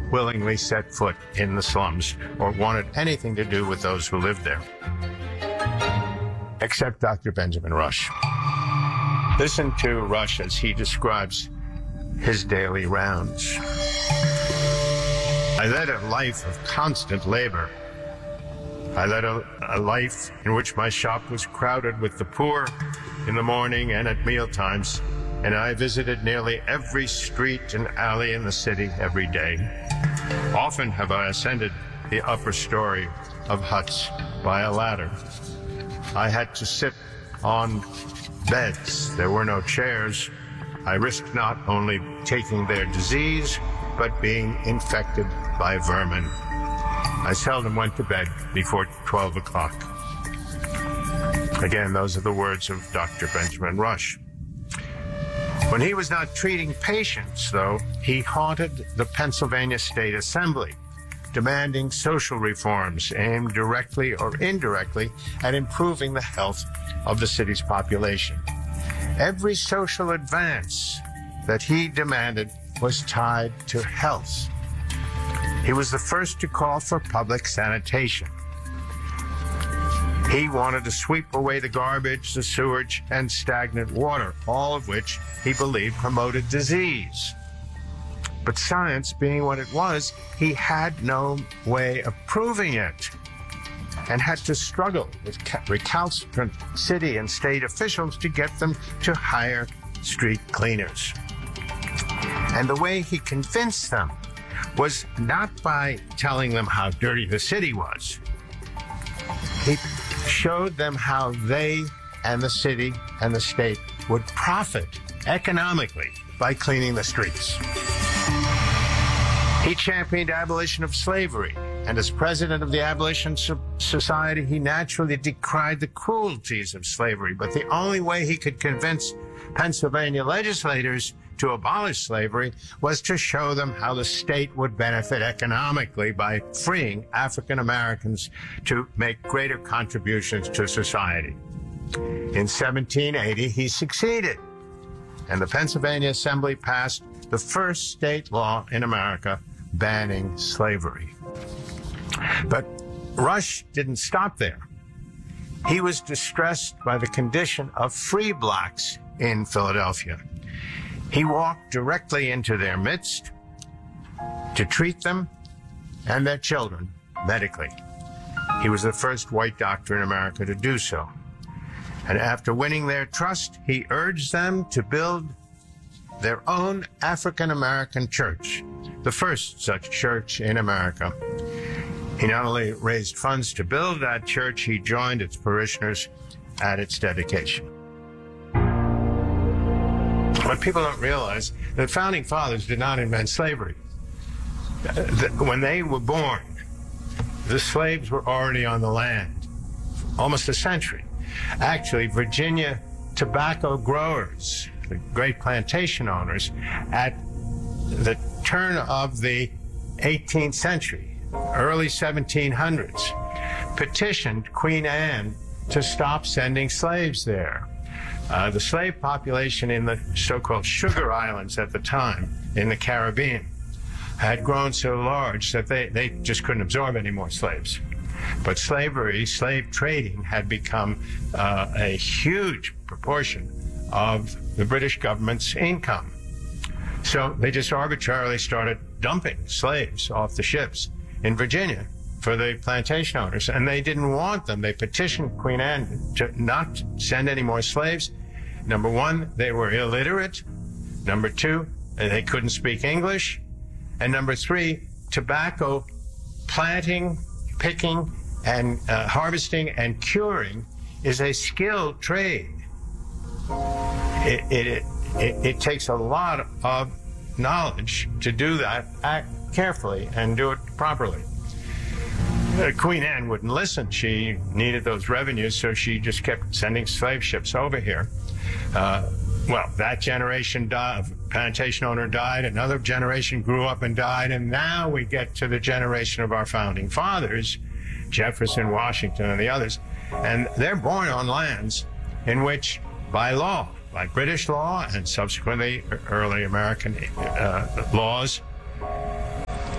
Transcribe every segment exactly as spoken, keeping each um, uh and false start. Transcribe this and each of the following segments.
willingly set foot in the slums or wanted anything to do with those who lived there. Except Doctor Benjamin Rush. Listen to Rush as he describes his daily rounds. I led a life of constant labor. I led a, a life in which my shop was crowded with the poor in the morning and at mealtimes, and I visited nearly every street and alley in the city every day. Often have I ascended the upper story of huts by a ladder. I had to sit on beds. There were no chairs. I risked not only taking their disease, but being infected by vermin. I seldom went to bed before twelve o'clock. Again, those are the words of Doctor Benjamin Rush. When he was not treating patients, though, he haunted the Pennsylvania State Assembly, demanding social reforms aimed directly or indirectly at improving the health of the city's population. Every social advance that he demanded was tied to health. He was the first to call for public sanitation. He wanted to sweep away the garbage, the sewage, and stagnant water, all of which he believed promoted disease. But science being what it was, he had no way of proving it and had to struggle with recalcitrant city and state officials to get them to hire street cleaners. And the way he convinced them was not by telling them how dirty the city was. He showed them how they and the city and the state would profit economically by cleaning the streets. He championed abolition of slavery, and as president of the Abolition Society, he naturally decried the cruelties of slavery. But the only way he could convince Pennsylvania legislators to abolish slavery was to show them how the state would benefit economically by freeing African Americans to make greater contributions to society. In seventeen eighty, he succeeded, and the Pennsylvania Assembly passed the first state law in America banning slavery. But Rush didn't stop there. He was distressed by the condition of free blacks in Philadelphia. He walked directly into their midst to treat them and their children medically. He was the first white doctor in America to do so. And after winning their trust, he urged them to build their own African-American church, the first such church in America. He not only raised funds to build that church, he joined its parishioners at its dedication. What people don't realize, the Founding Fathers did not invent slavery. When they were born, the slaves were already on the land, almost a century. Actually, Virginia tobacco growers, the great plantation owners, at the turn of the eighteenth century, early seventeen hundreds, petitioned Queen Anne to stop sending slaves there. Uh, the slave population in the so-called Sugar Islands at the time in the Caribbean had grown so large that they, they just couldn't absorb any more slaves. But slavery, slave trading, had become uh, a huge proportion of the British government's income. So they just arbitrarily started dumping slaves off the ships in Virginia for the plantation owners, and they didn't want them. They petitioned Queen Anne to not send any more slaves. Number one, they were illiterate. Number two, they couldn't speak English. And number three, tobacco planting, picking, and uh, harvesting and curing is a skilled trade. It, it, it, it takes a lot of knowledge to do that, act carefully, and do it properly. Uh, Queen Anne wouldn't listen. She needed those revenues, so she just kept sending slave ships over here. Uh, well, that generation died, plantation owner died, another generation grew up and died, and now we get to the generation of our founding fathers, Jefferson, Washington, and the others, and they're born on lands in which, by law, by British law and subsequently early American uh, laws,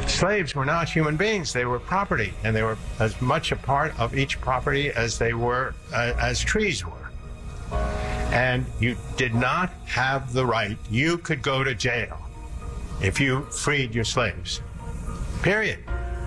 Slaves were not human beings. They were property, and they were as much a part of each property as they were, uh, as trees were. And you did not have the right. You could go to jail if you freed your slaves. Period.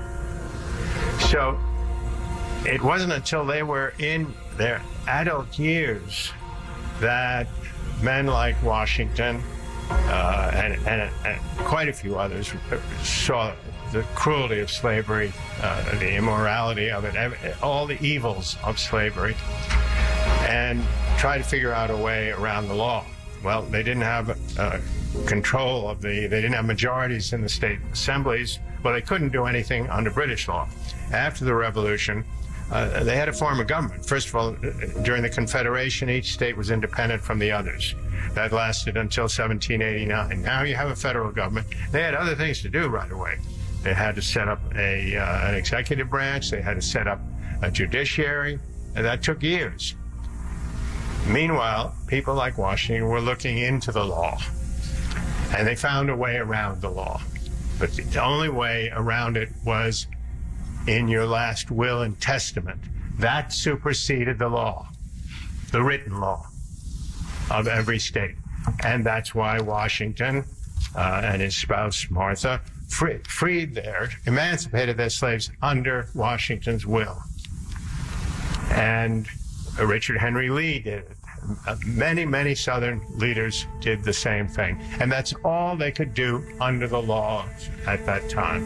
So it wasn't until they were in their adult years that men like Washington uh, and, and, and quite a few others saw the cruelty of slavery, uh, the immorality of it, all the evils of slavery, and try to figure out a way around the law. Well, they didn't have uh, control of the, they didn't have majorities in the state assemblies, but they couldn't do anything under British law. After the Revolution, uh, they had a form of government. First of all, during the Confederation, each state was independent from the others. That lasted until seventeen eighty-nine. Now you have a federal government. They had other things to do right away. They had to set up a, uh, an executive branch. They had to set up a judiciary, and that took years. Meanwhile, people like Washington were looking into the law, and they found a way around the law. But the only way around it was in your last will and testament. That superseded the law, the written law of every state. And that's why Washington uh, and his spouse, Martha, free, freed their, emancipated their slaves under Washington's will. And Richard Henry Lee did it. Many, many Southern leaders did the same thing. And that's all they could do under the law at that time.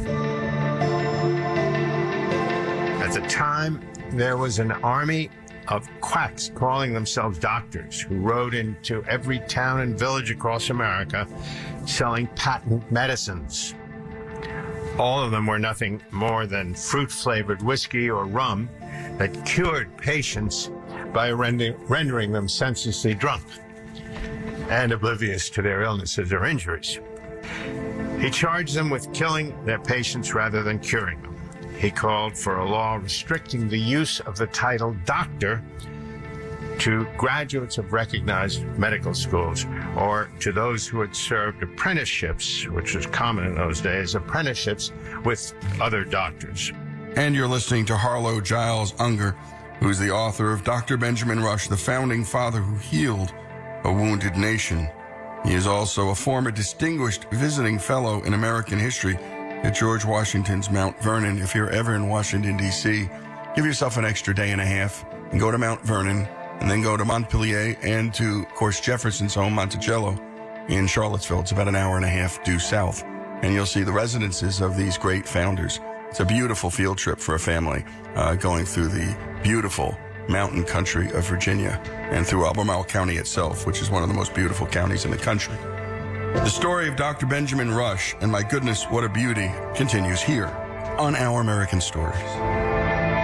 At the time, there was an army of quacks calling themselves doctors who rode into every town and village across America selling patent medicines. All of them were nothing more than fruit-flavored whiskey or rum that cured patients by render rendering them senselessly drunk and oblivious to their illnesses or injuries. He charged them with killing their patients rather than curing them. He called for a law restricting the use of the title doctor to graduates of recognized medical schools or to those who had served apprenticeships, which was common in those days, apprenticeships with other doctors. And you're listening to Harlow Giles Unger, who's the author of Doctor Benjamin Rush, the founding father who healed a wounded nation. He is also a former distinguished visiting fellow in American history at George Washington's Mount Vernon. If you're ever in Washington, D C, give yourself an extra day and a half and go to Mount Vernon, and then go to Montpelier and to, of course, Jefferson's home, Monticello, in Charlottesville. It's about an hour and a half due south, and you'll see the residences of these great founders. It's a beautiful field trip for a family, uh, going through the beautiful mountain country of Virginia and through Albemarle County itself, which is one of the most beautiful counties in the country. The story of Doctor Benjamin Rush, and my goodness, what a beauty, continues here on Our American Stories.